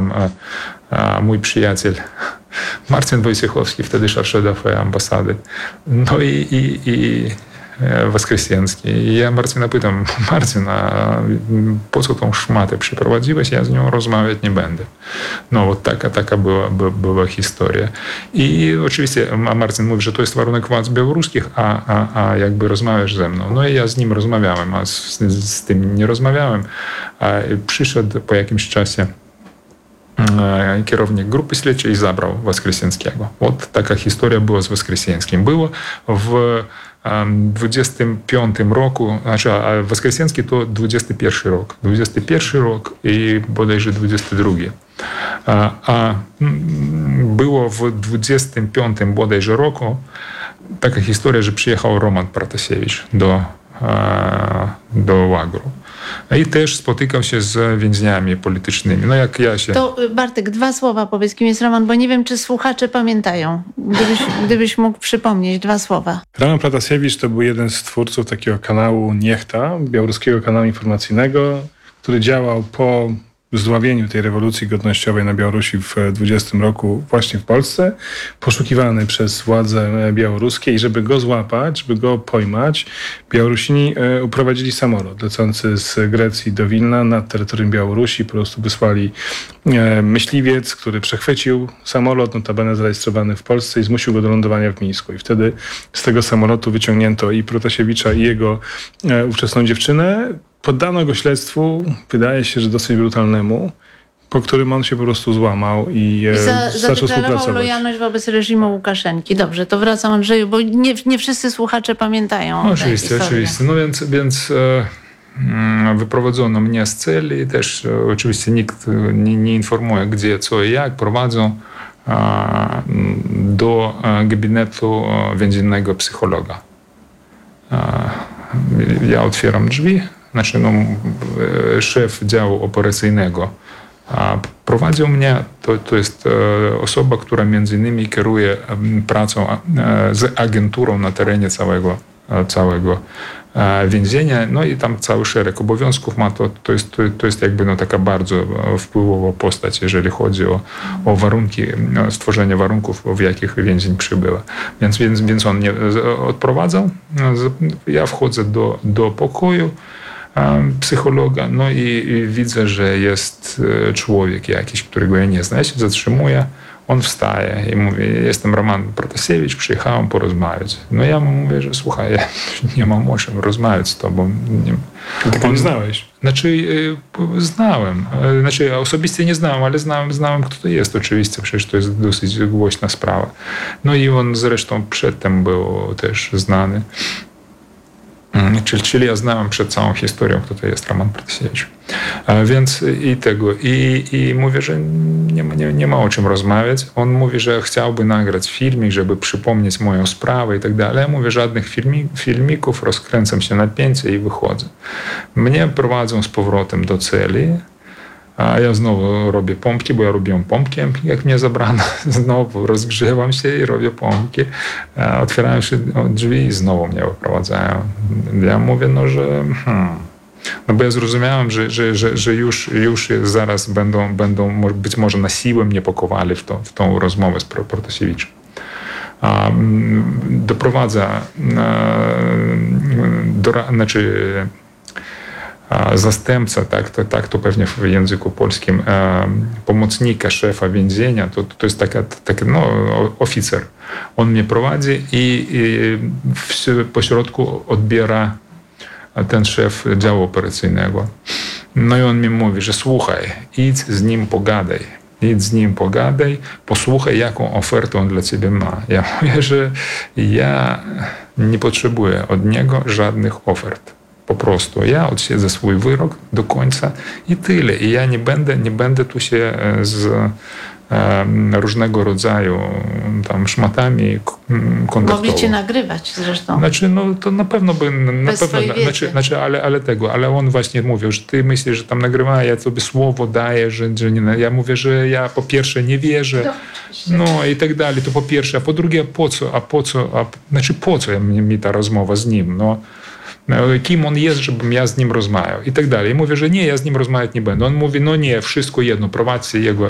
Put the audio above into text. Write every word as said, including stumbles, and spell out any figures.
tam mój przyjaciel Marcin Wojciechowski, wtedy szefował ambasady. No i, i, i Woskresieński. I ja Marcina pytam, Marcin, a po co tą szmatę przyprowadziłeś? Ja z nią rozmawiać nie będę. No, вот taka, taka była, była historia. I oczywiście Marcin mówi, że to jest warunek władz białoruskich, a, a, a jakby rozmawiasz ze mną. No i ja z nim rozmawiałem, a z, z tym nie rozmawiałem. A przyszedł po jakimś czasie kierownik grupy śledczej i zabrał Woskresieńskiego. Вот taka historia była z Woskresieńskim. Było w dwudziestym piątym roku, znaczy a Woskresieński to dwudziesty pierwszy rok. dwudziesty pierwszy rok i bodajże dwudziesty drugi. A, a było w dwudziestym piątym bodajże roku taka historia, że przyjechał Roman Protasiewicz do, do Łagru. I też spotykał się z więźniami politycznymi. No jak ja się... To Bartek, dwa słowa powiedz, kim jest Roman, bo nie wiem, czy słuchacze pamiętają. Gdybyś, gdybyś mógł przypomnieć dwa słowa. Roman Protasiewicz to był jeden z twórców takiego kanału Niechta, białoruskiego kanału informacyjnego, który działał po zdławieniu tej rewolucji godnościowej na Białorusi w dwudziestym roku właśnie w Polsce, poszukiwany przez władze białoruskie i żeby go złapać, żeby go pojmać, Białorusini uprowadzili samolot lecący z Grecji do Wilna nad terytorium Białorusi. Po prostu wysłali myśliwiec, który przechwycił samolot, notabene zarejestrowany w Polsce i zmusił go do lądowania w Mińsku. I wtedy z tego samolotu wyciągnięto i Protasiewicza, i jego ówczesną dziewczynę. Poddano go śledztwu, wydaje się, że dosyć brutalnemu, po którym on się po prostu złamał i, I za, zaczął współpracować. lojalność wobec reżimu Łukaszenki. Dobrze, to wracam, Andrzeju, bo nie, nie wszyscy słuchacze pamiętają. No, oczywiście, oczywiście. No więc, więc e, wyprowadzono mnie z celi. Też e, oczywiście nikt nie, nie informuje, gdzie, co i jak. Prowadzą e, do gabinetu więziennego psychologa. E, ja otwieram drzwi. Znaczy, no, szef działu operacyjnego prowadził mnie. To, to jest osoba, która między innymi kieruje pracą z agenturą na terenie całego, całego więzienia. No i tam cały szereg obowiązków ma. To, to, jest, to jest jakby no, taka bardzo wpływowa postać, jeżeli chodzi o, o warunki, stworzenie warunków, w jakich więzień przybyła. Więc, więc, więc on mnie odprowadzał. Ja wchodzę do, do pokoju psychologa, no i, i widzę, że jest człowiek jakiś, którego ja nie znam. Ja się zatrzymuję, on wstaje i mówi, jestem Roman Protasiewicz, przyjechałem porozmawiać. No ja mu mówię, że słuchaj, ja nie mam o czym rozmawiać z tobą. Nie, Ty on znałeś? Znaczy, znałem. Znaczy, osobiście nie znałem, ale znałem, znałem, kto to jest oczywiście, przecież to jest dosyć głośna sprawa. No i on zresztą przedtem był też znany. Czyli, czyli ja znałem przed całą historią, kto to jest Roman Protasiewicz. Więc i tego. I, i mówię, że nie ma, nie, nie ma o czym rozmawiać. On mówi, że chciałby nagrać filmik, żeby przypomnieć moją sprawę i tak dalej. Ja mówię, żadnych filmi, filmików, rozkręcam się na pięcie i wychodzę. Mnie prowadzą z powrotem do celi. A ja znowu robię pompki, bo ja robiłem pompki, jak mnie zabrano. Znowu rozgrzewam się i robię pompki. Otwierają się drzwi i znowu mnie wyprowadzają. Ja mówię, no, że... Hmm. No bo ja zrozumiałem, że, że, że, że już, już zaraz będą, będą być może na siłę mnie pakowali w, to, w tą rozmowę z Protasiewiczem. Doprowadza do... Znaczy, zastępca, tak to, tak to pewnie w języku polskim, e, pomocnika szefa więzienia, to, to jest taka, taki no, oficer. On mnie prowadzi i, i w pośrodku odbiera ten szef działu operacyjnego. No i on mi mówi, że słuchaj, idź z nim pogadaj. Idź z nim pogadaj, posłuchaj, jaką ofertę on dla ciebie ma. Ja mówię, że ja nie potrzebuję od niego żadnych ofert. Po prostu ja odsiedzę swój wyrok do końca i tyle. I ja nie będę, nie będę tu się z e, różnego rodzaju tam szmatami kontaktował. Mogli cię nagrywać zresztą. Znaczy, no to na pewno by, na pewno, znaczy, znaczy, ale, ale tego, ale on właśnie mówił, że ty myślisz, że tam nagrywa, ja tobie słowo daję, że, że nie, ja mówię, że ja po pierwsze nie wierzę, no, no i tak dalej, to po pierwsze, a po drugie, a po co, a po co, a, znaczy po co mi, mi ta rozmowa z nim, no. Kim on jest, żebym ja z nim rozmawiał i tak dalej. I mówię, że nie, ja z nim rozmawiać nie będę. On mówi, no nie, wszystko jedno, prowadźcie jego,